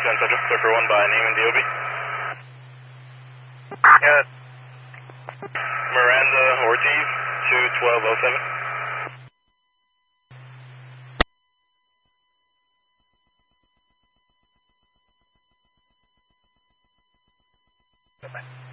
San Central, clear for 1 by name and DOB. Yeah. Miranda Ortiz, 21207. Bye-bye.